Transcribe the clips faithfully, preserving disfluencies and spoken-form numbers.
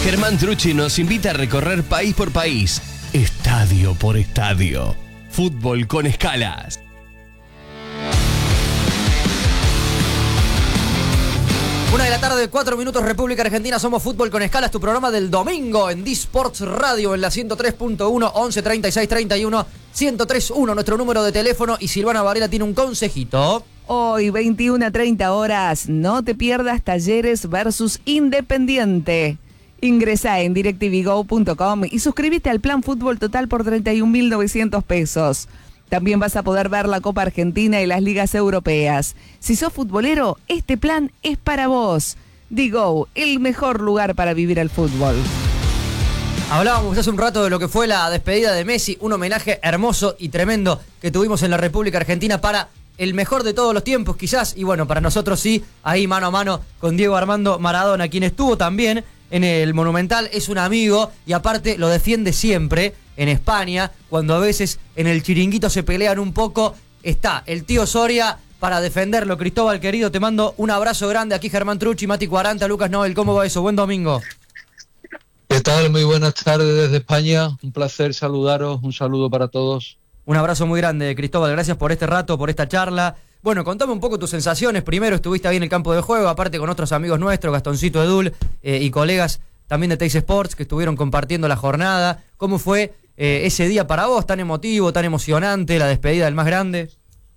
Germán Trucci nos invita a recorrer país por país, estadio por estadio. Fútbol con escalas. Una de la tarde, cuatro minutos, República Argentina. Somos Fútbol con Escalas, tu programa del domingo en D-Sports Radio en la ciento tres punto uno, once treinta y seis treinta y uno, ciento tres punto uno, nuestro número de teléfono. Y Silvana Varela tiene un consejito. Hoy, veintiuna a treinta horas, no te pierdas Talleres versus Independiente. Ingresá en directv go punto com y suscríbete al Plan Fútbol Total por treinta y un mil novecientos pesos. También vas a poder ver la Copa Argentina y las ligas europeas. Si sos futbolero, este plan es para vos. Digo, el mejor lugar para vivir el fútbol. Hablábamos hace un rato de lo que fue la despedida de Messi, un homenaje hermoso y tremendo que tuvimos en la República Argentina para el mejor de todos los tiempos, quizás, y bueno, para nosotros sí, ahí mano a mano con Diego Armando Maradona, quien estuvo también en el Monumental, es un amigo y aparte lo defiende siempre. En España, cuando a veces en el chiringuito se pelean un poco, está el tío Soria para defenderlo. Cristóbal, querido, te mando un abrazo grande. Aquí Germán Trucci, Mati cuarenta, Lucas Nobel, ¿cómo va eso? Buen domingo. ¿Qué tal? Muy buenas tardes desde España. Un placer saludaros, un saludo para todos. Un abrazo muy grande, Cristóbal. Gracias por este rato, por esta charla. Bueno, contame un poco tus sensaciones. Primero, estuviste ahí en el campo de juego, aparte con otros amigos nuestros, Gastoncito Edul eh, y colegas también de Teis Sports, que estuvieron compartiendo la jornada. ¿Cómo fue eh, ese día para vos, tan emotivo, tan emocionante, la despedida del más grande?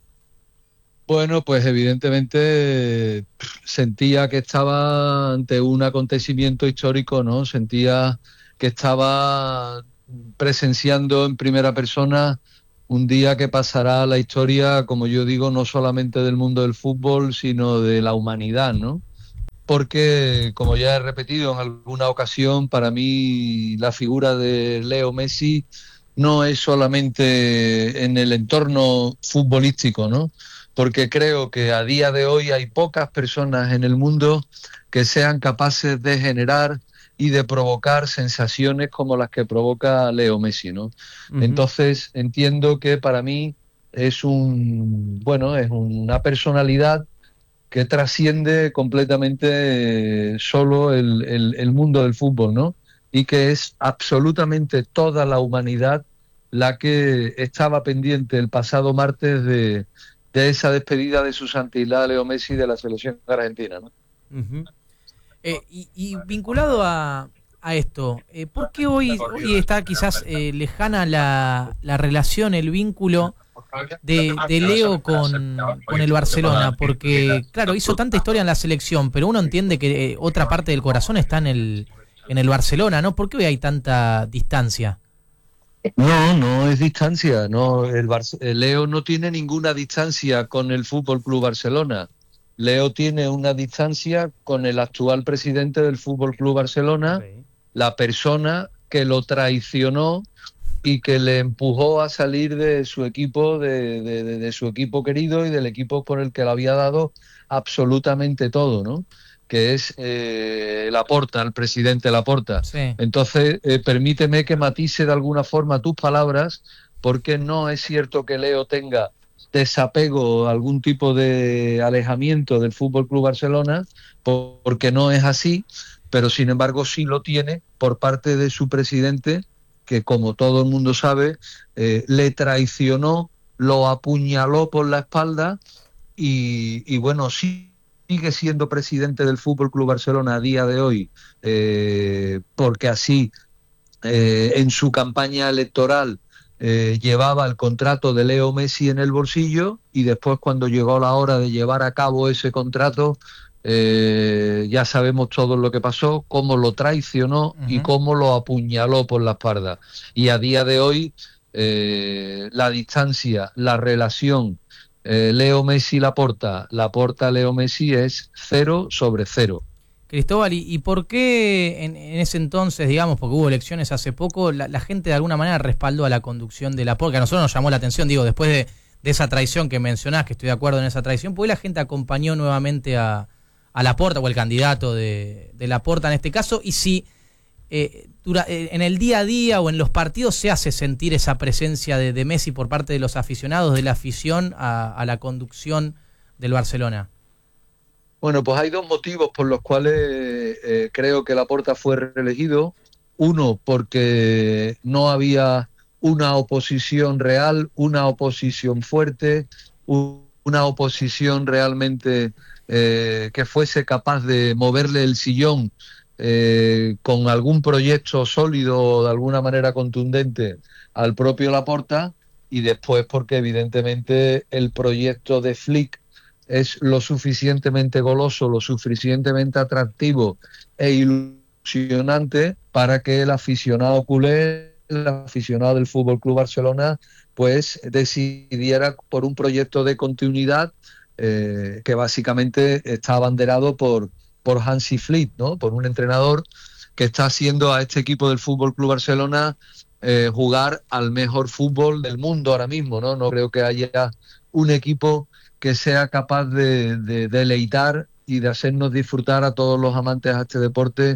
Bueno, pues evidentemente sentía que estaba ante un acontecimiento histórico, ¿no? Sentía que estaba presenciando en primera persona un día que pasará a la historia, como yo digo, no solamente del mundo del fútbol, sino de la humanidad, ¿no? Porque, como ya he repetido en alguna ocasión, para mí la figura de Leo Messi no es solamente en el entorno futbolístico, ¿no? Porque creo que a día de hoy hay pocas personas en el mundo que sean capaces de generar y de provocar sensaciones como las que provoca Leo Messi, ¿no? Uh-huh. Entonces entiendo que para mí es un, bueno, es una personalidad que trasciende completamente solo el, el, el mundo del fútbol, ¿no? Y que es absolutamente toda la humanidad la que estaba pendiente el pasado martes de, de esa despedida de su santidad Leo Messi de la selección argentina, ¿no? Uh-huh. Eh, y, y vinculado a, a esto, eh, ¿por qué hoy, hoy está quizás eh, lejana la, la relación, el vínculo de, de Leo con, con el Barcelona? Porque, claro, hizo tanta historia en la selección, pero uno entiende que eh, otra parte del corazón está en el, en el Barcelona, ¿no? ¿Por qué hoy hay tanta distancia? No, no es distancia. No, el Bar- el Leo no tiene ninguna distancia con el Fútbol Club Barcelona. Leo tiene una distancia con el actual presidente del Fútbol Club Barcelona, okay, la persona que lo traicionó y que le empujó a salir de su equipo, de, de, de, de su equipo querido y del equipo por el que le había dado absolutamente todo, ¿no? Que es eh, Laporta, el presidente Laporta. Sí. Entonces, eh, permíteme que matice de alguna forma tus palabras, porque no es cierto que Leo tenga desapego, algún tipo de alejamiento del Fútbol Club Barcelona, porque no es así, pero sin embargo sí lo tiene por parte de su presidente, que como todo el mundo sabe, eh, le traicionó, lo apuñaló por la espalda y, y bueno, sí, sigue siendo presidente del Fútbol Club Barcelona a día de hoy, eh, porque así eh, en su campaña electoral Eh, llevaba el contrato de Leo Messi en el bolsillo y después, cuando llegó la hora de llevar a cabo ese contrato, eh, ya sabemos todo lo que pasó, cómo lo traicionó, uh-huh, y cómo lo apuñaló por la espalda. Y a día de hoy eh, la distancia, la relación eh, Leo Messi-Laporta, Laporta-Leo Messi es cero sobre cero. Cristóbal, ¿y, y por qué en, en ese entonces, digamos, porque hubo elecciones hace poco, la, la gente de alguna manera respaldó a la conducción de Laporta? Que a nosotros nos llamó la atención, digo, después de, de esa traición que mencionás, que estoy de acuerdo en esa traición, ¿por qué la gente acompañó nuevamente a, a Laporta o el candidato de, de Laporta en este caso? Y si eh, dura, eh, en el día a día o en los partidos se hace sentir esa presencia de, de Messi por parte de los aficionados, de la afición a, a la conducción del Barcelona. Bueno, pues hay dos motivos por los cuales eh, creo que Laporta fue reelegido. Uno, porque no había una oposición real, una oposición fuerte, una oposición realmente eh, que fuese capaz de moverle el sillón eh, con algún proyecto sólido o de alguna manera contundente al propio Laporta, y después porque evidentemente el proyecto de Flick es lo suficientemente goloso, lo suficientemente atractivo e ilusionante para que el aficionado culé, el aficionado del F C Barcelona, pues decidiera por un proyecto de continuidad eh, que básicamente está abanderado por, por Hansi Flick, ¿no? Por un entrenador que está haciendo a este equipo del F C Barcelona eh, jugar al mejor fútbol del mundo ahora mismo, ¿no? No creo que haya un equipo que sea capaz de, de deleitar y de hacernos disfrutar a todos los amantes a este deporte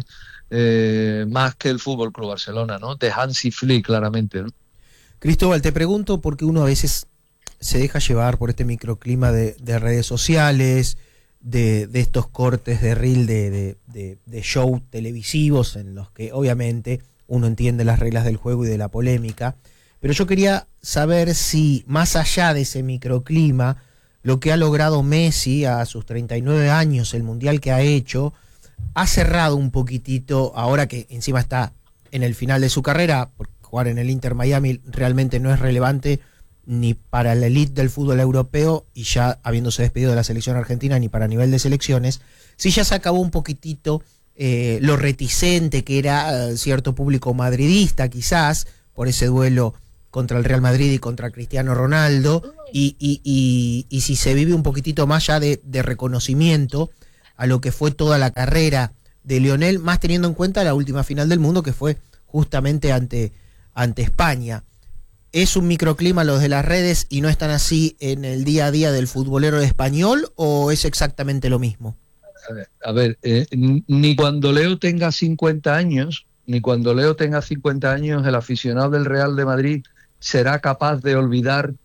eh, más que el F C Barcelona, ¿no? De Hansi Flick, claramente, ¿no? Cristóbal, te pregunto porque uno a veces se deja llevar por este microclima de, de redes sociales, de, de estos cortes de reel de, de, de, de show televisivos en los que obviamente uno entiende las reglas del juego y de la polémica, pero yo quería saber si más allá de ese microclima, lo que ha logrado Messi a sus treinta y nueve años, el mundial que ha hecho, ha cerrado un poquitito, ahora que encima está en el final de su carrera, porque jugar en el Inter Miami realmente no es relevante ni para la elite del fútbol europeo, y ya habiéndose despedido de la selección argentina, ni para nivel de selecciones, sí ya se acabó un poquitito eh, lo reticente que era eh, cierto público madridista quizás, por ese duelo contra el Real Madrid y contra Cristiano Ronaldo, y, y, y, y si se vive un poquitito más ya de, de reconocimiento a lo que fue toda la carrera de Lionel, más teniendo en cuenta la última final del mundo que fue justamente ante, ante España. ¿Es un microclima los de las redes y no están así en el día a día del futbolero español, o es exactamente lo mismo? A ver, a ver eh, ni cuando Leo tenga cincuenta años, ni cuando Leo tenga cincuenta años, el aficionado del Real de Madrid será capaz de olvidar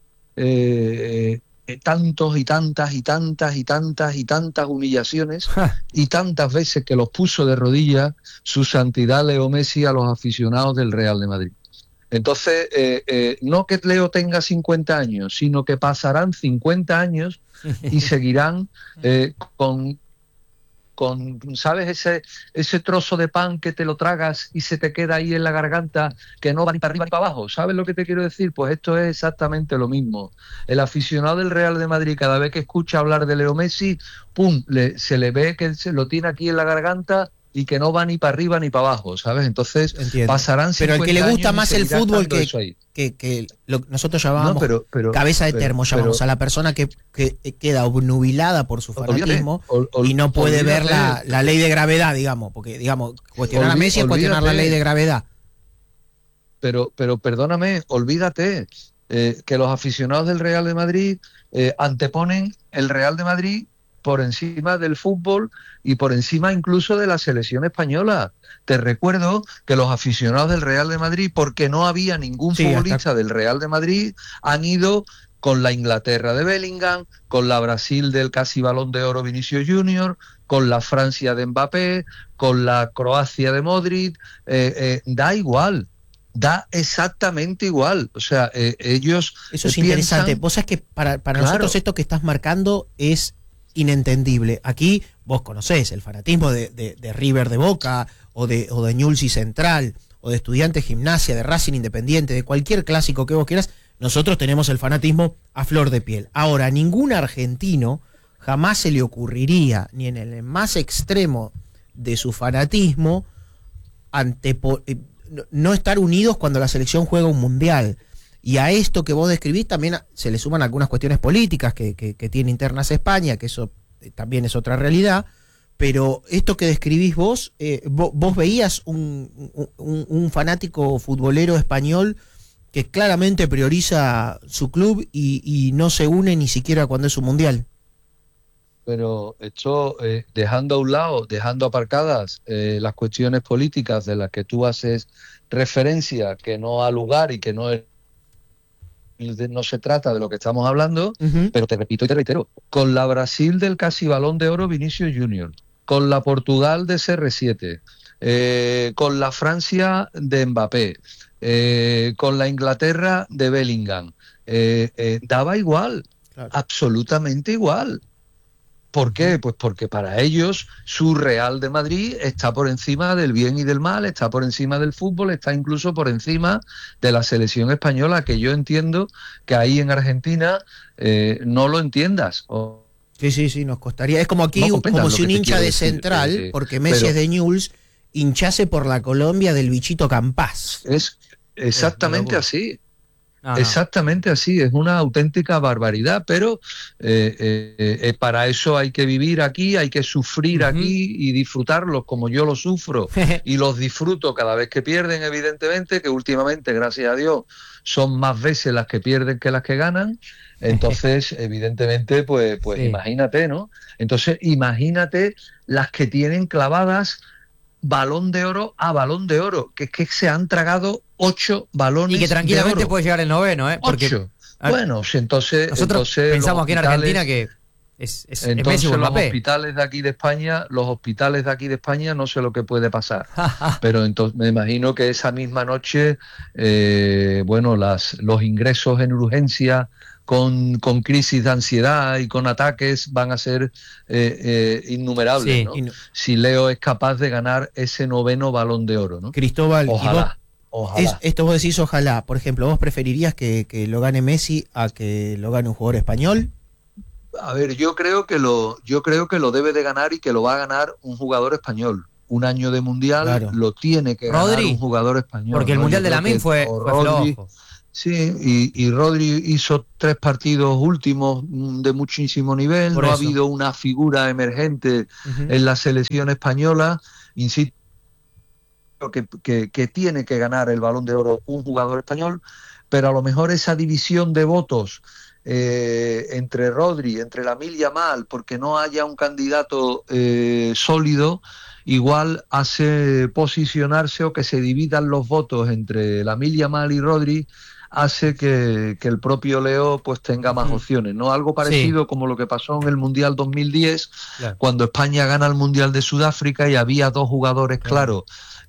eh, eh, tantos y tantas y tantas y tantas y tantas humillaciones y tantas veces que los puso de rodillas su santidad Leo Messi a los aficionados del Real de Madrid. Entonces, eh, eh, no que Leo tenga cincuenta años, sino que pasarán cincuenta años y seguirán eh, con... con, ¿sabes? Ese, ese trozo de pan que te lo tragas y se te queda ahí en la garganta, que no va ni para arriba ni para abajo. ¿Sabes lo que te quiero decir? Pues esto es exactamente lo mismo. El aficionado del Real de Madrid, cada vez que escucha hablar de Leo Messi, pum, le, se le ve que se lo tiene aquí en la garganta y que no va ni para arriba ni para abajo, ¿sabes? Entonces Entiendo. pasarán Pero el que le gusta más el fútbol que, que, que, que lo, nosotros llamábamos no, pero, pero, cabeza de pero, termo, llamamos pero, a la persona que, que queda obnubilada por su fanatismo olvídate, ol, y no puede olvídate, ver la, la ley de gravedad, digamos, porque digamos cuestionar olvídate, a Messi es cuestionar la ley de gravedad. Pero, pero perdóname, olvídate eh, que los aficionados del Real de Madrid eh, anteponen el Real de Madrid por encima del fútbol y por encima incluso de la selección española. Te recuerdo que los aficionados del Real de Madrid, porque no había ningún sí, futbolista hasta... del Real de Madrid, han ido con la Inglaterra de Bellingham, con la Brasil del casi Balón de Oro Vinicius Junior, con la Francia de Mbappé, con la Croacia de Modric, eh, eh, da igual. Da exactamente igual. O sea, eh, ellos Eso es piensan... interesante. Vos sabés que para, para claro. nosotros esto que estás marcando es inentendible. Aquí vos conocés el fanatismo de, de, de River de Boca o de, o de Newell's y Central o de Estudiantes Gimnasia, de Racing Independiente, de cualquier clásico que vos quieras. Nosotros tenemos el fanatismo a flor de piel. Ahora, a ningún argentino jamás se le ocurriría, ni en el más extremo de su fanatismo, antepo, eh, no estar unidos cuando la selección juega un mundial. Y a esto que vos describís también se le suman algunas cuestiones políticas que, que, que tiene internas España, que eso también es otra realidad, pero esto que describís vos, eh, vos, vos veías un, un, un fanático futbolero español que claramente prioriza su club y, y no se une ni siquiera cuando es un mundial. Pero esto, eh, dejando a un lado, dejando aparcadas eh, las cuestiones políticas de las que tú haces referencia, que no ha lugar y que no es no se trata de lo que estamos hablando, Ujú. pero te repito y te reitero, con la Brasil del casi Balón de Oro Vinicius Junior, con la Portugal de C R siete, eh, con la Francia de Mbappé, eh, con la Inglaterra de Bellingham, eh, eh, daba igual, Claro. absolutamente igual. ¿Por qué? Pues porque para ellos su Real de Madrid está por encima del bien y del mal, está por encima del fútbol, está incluso por encima de la selección española, que yo entiendo que ahí en Argentina eh, no lo entiendas. O Sí, sí, sí, nos costaría. Es como aquí, no comprendas como lo si un que te hincha quiero de decir, Central, eh, porque Messi pero- es de Newell's, hinchase por la Colombia del bichito Campás. Es exactamente locura. así. No, no. Exactamente así, es una auténtica barbaridad, pero eh, eh, eh, para eso hay que vivir aquí, hay que sufrir Ujú. aquí y disfrutarlos como yo los sufro y los disfruto cada vez que pierden, evidentemente, que últimamente, gracias a Dios, son más veces las que pierden que las que ganan. Entonces, evidentemente, pues, pues Sí. imagínate, ¿no? Entonces, imagínate las que tienen clavadas Balón de Oro a Balón de Oro, que es que se han tragado ocho balones Y que tranquilamente de oro. puede llegar el noveno, ¿eh? Porque Ocho. a- Bueno, si entonces, nosotros entonces pensamos los aquí en hospitales- Argentina que es, es, es Messi entonces o los Mbappé. hospitales de aquí de España, los hospitales de aquí de España, no sé lo que puede pasar. Pero entonces me imagino que esa misma noche, eh, bueno, las, los ingresos en urgencia con, con crisis de ansiedad y con ataques van a ser eh, eh, innumerables, Sí. ¿no? Y no- Si Leo es capaz de ganar ese noveno Balón de Oro, ¿no? Cristóbal, y vos, Ojalá, ojalá. es- esto vos decís ojalá. Por ejemplo, ¿vos preferirías que, que lo gane Messi a que lo gane un jugador español? A ver, yo creo que lo, yo creo que lo debe de ganar y que lo va a ganar un jugador español. Un año de mundial Claro. lo tiene que ganar Rodri, un jugador español. Porque el ¿no? Mundial Yo de creo la M I N que fue, o fue Rodri, flojo. sí, y, y Rodri hizo tres partidos últimos mm, de muchísimo nivel. Por no eso. ha habido una figura emergente Ujú. en la selección española. Insisto que, que, que tiene que ganar el Balón de Oro un jugador español, pero a lo mejor esa división de votos eh, entre Rodri, entre Lamine Yamal, porque no haya un candidato eh, sólido, igual hace posicionarse o que se dividan los votos entre Lamine Yamal y Rodri, hace que, que el propio Leo pues tenga más Ujú. opciones, ¿no? Algo parecido como lo que pasó en el Mundial dos mil diez, Claro. cuando España gana el Mundial de Sudáfrica y había dos jugadores claros,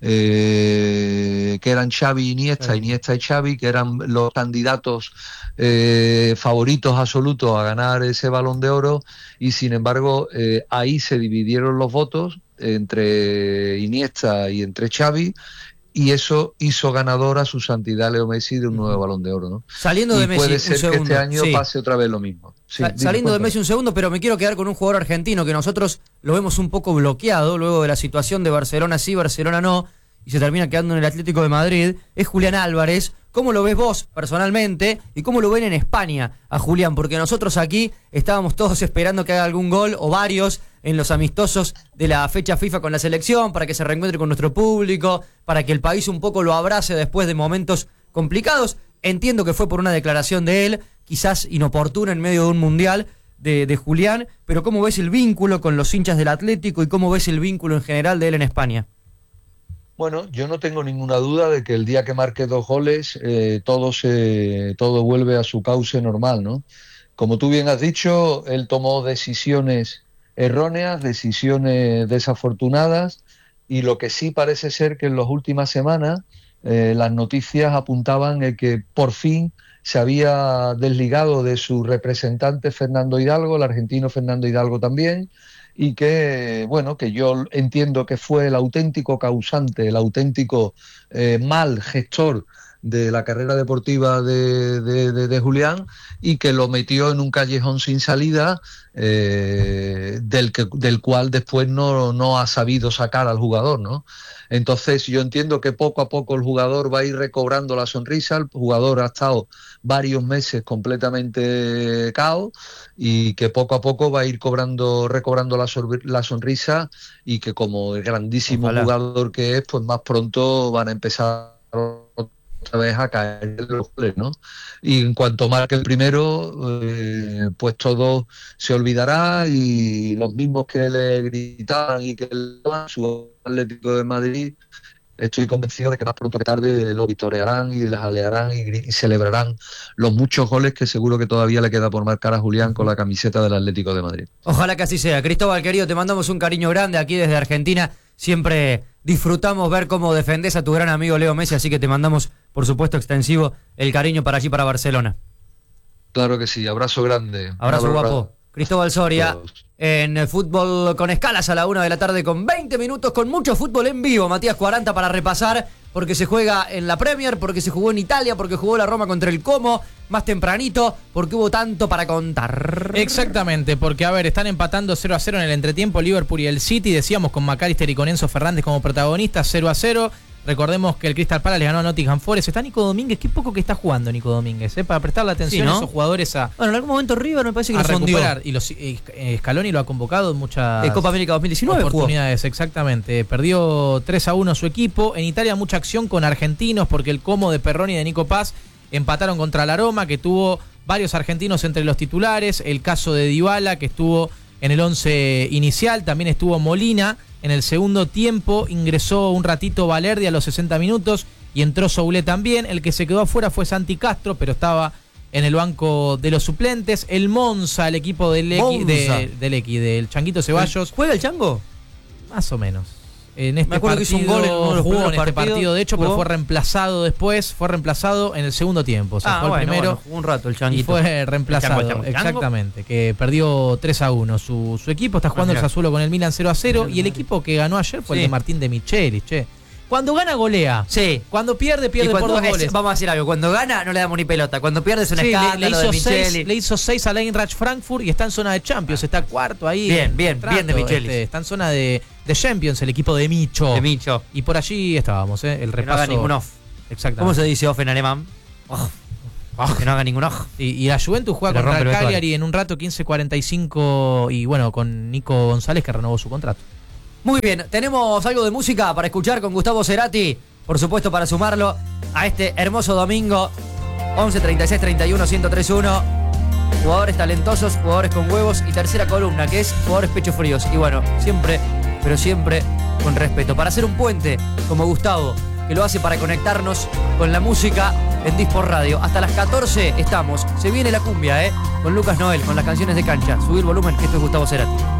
eh, que eran Xavi y Iniesta, Claro. Iniesta y Xavi, que eran los candidatos eh, favoritos absolutos a ganar ese Balón de Oro, y sin embargo eh, ahí se dividieron los votos entre Iniesta y entre Xavi, y eso hizo ganador a su santidad Leo Messi de un nuevo Ujú. Balón de Oro, ¿no? Saliendo Y de Messi, puede un ser que segundo. este año Sí. pase otra vez lo mismo. Sí, Sa- dime, Saliendo de cuéntame. Messi un segundo, pero me quiero quedar con un jugador argentino que nosotros lo vemos un poco bloqueado luego de la situación de Barcelona sí, Barcelona no, y se termina quedando en el Atlético de Madrid, es Julián Álvarez. ¿Cómo lo ves vos personalmente y cómo lo ven en España a Julián? Porque nosotros aquí estábamos todos esperando que haga algún gol o varios en los amistosos de la fecha FIFA con la selección, para que se reencuentre con nuestro público, para que el país un poco lo abrace después de momentos complicados. Entiendo que fue por una declaración de él, quizás inoportuna en medio de un mundial de, de Julián, pero ¿cómo ves el vínculo con los hinchas del Atlético y cómo ves el vínculo en general de él en España? Bueno, yo no tengo ninguna duda de que el día que marque dos goles eh, todo se todo vuelve a su cauce normal, ¿no? Como tú bien has dicho, él tomó decisiones erróneas, decisiones desafortunadas, y lo que sí parece ser que en las últimas semanas eh, las noticias apuntaban en que por fin se había desligado de su representante Fernando Hidalgo, el argentino Fernando Hidalgo también, y que, bueno, que yo entiendo que fue el auténtico causante, el auténtico eh, mal gestor de la carrera deportiva de, de, de, de Julián, y que lo metió en un callejón sin salida eh, del, que, del cual después no, no ha sabido sacar al jugador, ¿no? Entonces yo entiendo que poco a poco el jugador va a ir recobrando la sonrisa. El jugador ha estado varios meses completamente cao, y que poco a poco va a ir cobrando, recobrando la, sor- la sonrisa, y que como el grandísimo Ojalá. jugador que es, pues más pronto van a empezar otra vez a caer los goles, ¿no? Y en cuanto marque el primero, eh, pues todo se olvidará, y los mismos que le gritaban y que le daban su Atlético de Madrid estoy convencido de que más pronto que tarde lo victoriarán y les alearán y, y celebrarán los muchos goles que seguro que todavía le queda por marcar a Julián con la camiseta del Atlético de Madrid. Ojalá que así sea. Cristóbal, querido, te mandamos un cariño grande aquí desde Argentina. Siempre disfrutamos ver cómo defendés a tu gran amigo Leo Messi, así que te mandamos, por supuesto, extensivo el cariño para allí, para Barcelona. Claro que sí, abrazo grande. Abrazo, abrazo guapo. Cristóbal Soria, todos. en Fútbol con Escalas a la una de la tarde con veinte minutos, con mucho fútbol en vivo. Matías cuarenta para repasar, porque se juega en la Premier, porque se jugó en Italia, porque jugó la Roma contra el Como, más tempranito, porque hubo tanto para contar. Exactamente, porque a ver, están empatando cero a cero en el entretiempo Liverpool y el City, decíamos con McAllister y con Enzo Fernández como protagonistas, cero a cero. Recordemos que el Crystal Palace le ganó a Nottingham Forest. Está Nico Domínguez, qué poco que está jugando Nico Domínguez, ¿eh? Para prestarle atención Sí, ¿no? a esos jugadores a, Bueno, en algún momento River me parece que a lo sondió. recuperar. Y los, eh, Scaloni lo ha convocado en muchas Eh, Copa América dos mil diecinueve jugó. oportunidades, exactamente. Perdió tres a uno su equipo. En Italia mucha acción con argentinos, porque el Como de Perroni y de Nico Paz empataron contra la Roma, que tuvo varios argentinos entre los titulares. El caso de Dybala, que estuvo en el once inicial. También estuvo Molina. En el segundo tiempo ingresó un ratito Valerdi a los sesenta minutos y entró Soulé también. El que se quedó afuera fue Santi Castro, pero estaba en el banco de los suplentes. El Monza, el equipo del X, de, del X, del Changuito Ceballos. ¿Juega el Chango? Más o menos. En este Me acuerdo partido, que hizo un gol en uno de los jugó en primeros este partidos, partido, de hecho, jugó. pero fue reemplazado después, fue reemplazado en el segundo tiempo. O sea, Ah, fue el bueno, primero. bueno, jugó un rato el Y Changuito. fue reemplazado, El chango, el chango. exactamente, que perdió tres a uno su, su equipo. Está jugando Ah, el mirá. Sassuolo con el Milan cero a cero. Y el equipo que ganó ayer fue Sí. el de Martín de Michelis, che. Cuando gana, golea. Sí. Cuando pierde, Y pierde por cuando dos es- goles. vamos a decir algo, cuando gana no le damos ni pelota, cuando pierde es un Sí, le, escándalo le hizo de Micheli. seis, le hizo seis al Eintracht Frankfurt y está en zona de Champions, está cuarto ahí. Bien, bien, entrando, bien de Michelis. este, está en zona de, de Champions, el equipo de Micho. De Micho. Y por allí estábamos, ¿eh? El Que no repaso. haga ningún off. Exactamente. ¿Cómo se dice off en alemán? Off. Off, que no haga ningún off. Y, y la Juventus juega Se le contra rompe el el vestuario. Cagliari en un rato, quince cuarenta y cinco, y bueno, con Nico González, que renovó su contrato. Muy bien, tenemos algo de música para escuchar con Gustavo Cerati, por supuesto, para sumarlo a este hermoso domingo. Once treinta y seis treinta y uno ciento tres uno. Jugadores talentosos, jugadores con huevos y tercera columna, que es jugadores pecho fríos. Y bueno, siempre, pero siempre con respeto. Para hacer un puente como Gustavo, que lo hace para conectarnos con la música en Dispor Radio. Hasta las catorce estamos. Se viene la cumbia, ¿eh? Con Lucas Noel, con las canciones de cancha. Subir volumen, que esto es Gustavo Cerati.